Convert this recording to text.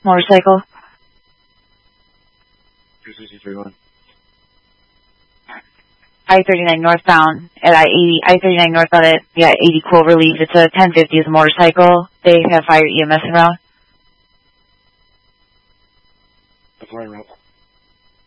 Motorcycle. 263-1. I-39 northbound at I-39 northbound at 80 Cloverleaf. It's a 1050. It's a motorcycle. They have fire EMS around. The fire route.